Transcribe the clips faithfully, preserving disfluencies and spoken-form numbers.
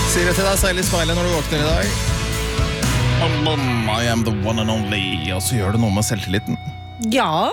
Sier det til deg selv i speilet når du våkner i dag. I am the one and only. Og så gjør det noe med selvtilliten. Ja,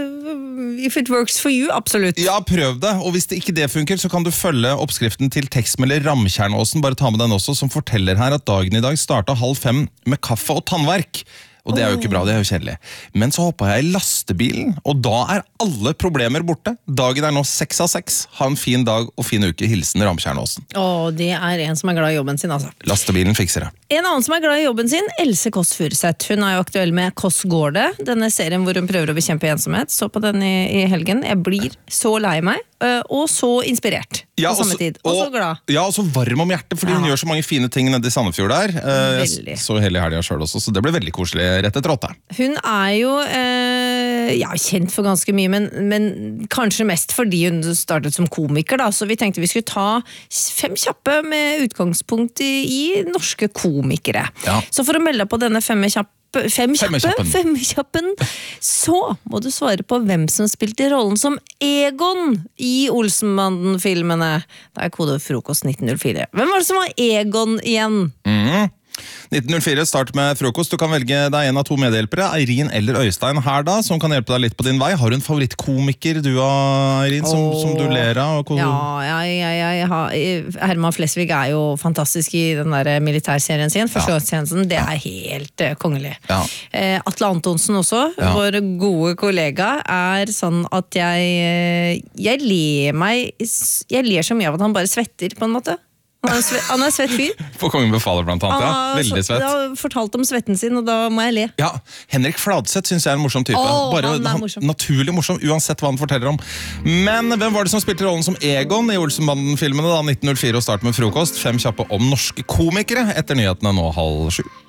if it works for you, absolutt. Ja, prøv det. Og hvis det ikke det funker, så kan du følge oppskriften til tekstmelder Ramtjernåsen. Bare ta med den også, som forteller her at dagen i dag startet halv fem med kaffe og tannverk. Og det er jo ikke bra, det er jo kjedelig. Men så hoppet jeg i lastebilen, og da er alle problemer borte. Dagen er nå seks av seks. Ha en fin dag og fin uke. Hilsen Ramtjernåsen. Åh, det er en som er glad i jobben sin, altså. Lastebilen fikser det. En annen som er glad i jobben sin, Else Kåss Furuseth. Hun er jo aktuell med Kåss går det, denne serien hvor hun prøver å bekjempe ensomhet. Så på den i, i helgen. Jeg blir så lei meg, og så inspirert ja, på samme også, tid. Og, og så glad. Ja, og så varm om hjertet, fordi ja. Hun gjør så mange fine ting nede i Sandefjord der. Veldig. Så hele helgen selv også, så det ble veldig koselig rett etter åtte. Hun er jo eh, ja, kjent for ganske mye, men, men kanskje mest fordi hun startet som komiker, da. Så vi tenkte vi skulle ta fem kjappe med utgangspunkt i, i norske komikere. Ja. Så for å melde deg på denne femme kjappe Fem kjappe, fem kjappen, så må du svare på hvem som spilte rollen som Egon i Olsenbanden-filmene. Det er kode frokost nitten null fire. Hvem var det som var Egon igjen? Mhm. nitten null fire, start med frokost. Du kan velge deg en av to medhjelpere, Eirin eller Øystein her da, som kan hjelpe deg litt på din vei. Har du en favorittkomiker du har, Eirin, som, som du ler av? Og ja, jeg, jeg, jeg har, Herman Flesvig er jo fantastisk i den der militærserien sin, Førstegangstjenesten, det er helt uh, kongelig. Ja. Uh, Atle Antonsen også, ja. Vår gode kollega, er sånn at jeg, jeg ler meg, jeg ler så mye av at han bare svetter på en måte. Han er, svett, han er svett fyr. På Kongen befaler blant annet, ja. Veldig svett. Han har fortalt om svetten sin, og da må jeg le. Ja, Henrik Fladseth synes jeg er en morsom type. Åh, Bare han er morsom. Naturlig morsom, uansett hva han forteller om. Men hvem var det som spilte rollen som Egon i Olsenbanden-filmene da, nitten null fire, og start med frokost? Fem kjappe om norske komikere etter nyhetene nå halv sju.